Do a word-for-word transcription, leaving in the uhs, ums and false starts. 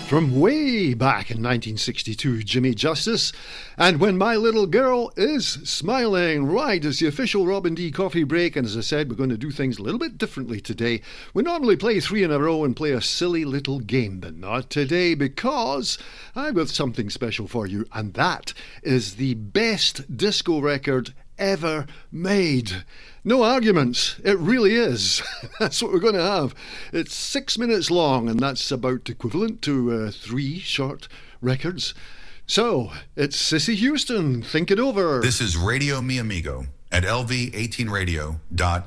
From way back in nineteen sixty-two, Jimmy Justice, and When My Little Girl Is Smiling. Right, it's the official Robin D coffee break, and as I said, we're going to do things a little bit differently today. We normally play three in a row and play a silly little game, but not today, because I've got something special for you, and that is the best disco record ever made. No arguments, it really is. That's what we're going to have. It's six minutes long, and that's about equivalent to uh, three short records. So, it's Sissy Houston. Think it over. This is Radio Mi Amigo at L V eighteen radio dot